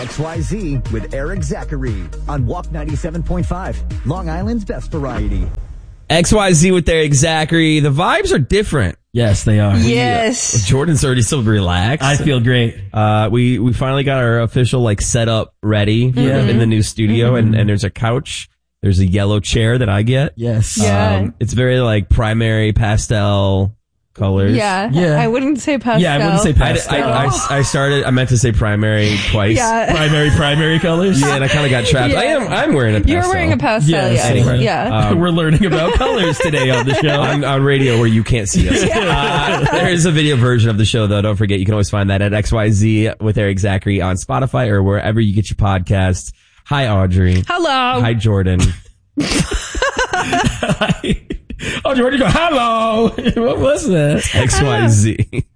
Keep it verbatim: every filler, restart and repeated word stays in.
X Y Z with Eric Zachary on Walk ninety-seven point five, Long Island's best variety. X Y Z with Eric Zachary. The vibes are different. Yes, they are. Yes. Jordan's already so relaxed. I feel great. Uh, we, we finally got our official like setup ready for Yeah. the, in the new studio, mm-hmm. and, and there's a couch. There's a yellow chair that I get. Yes. Yeah. Um, it's very like primary pastel colors. Yeah. Yeah. I wouldn't say pastel. Yeah, I wouldn't say I, pastel. I, I, I started, I meant to say primary twice. Yeah. primary, primary colors. Yeah, and I kind of got trapped. Yeah. I am, I'm wearing a pastel. You're wearing a pastel, Yes, yeah. anyway. Yeah. Um, We're learning about colors today on the show. on, on radio where you can't see us. Uh, there is a video version of the show, though. Don't forget, you can always find that at X Y Z with Eric Zachary on Spotify or wherever you get your podcasts. Hi, Audrey. Hello. Hi, Jordan. Oh, Jordan, go, hello. What was that? X Y Z.